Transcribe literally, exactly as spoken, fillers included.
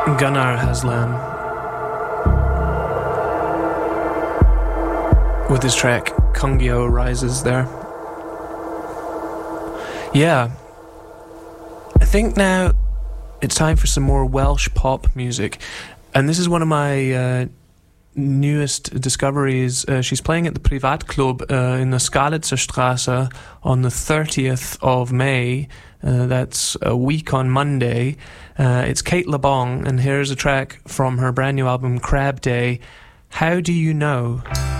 Gunnar Haslam with his track Kungyo Rises there. Yeah, I think now it's time for some more Welsh pop music, and this is one of my uh, newest discoveries. Uh, she's playing at the Privatclub uh, in the Skalitzer Straße on the thirtieth of May. Uh, that's a week on Monday. Uh, it's Kate LeBong, and here's a track from her brand new album Crab Day, How Do You Know?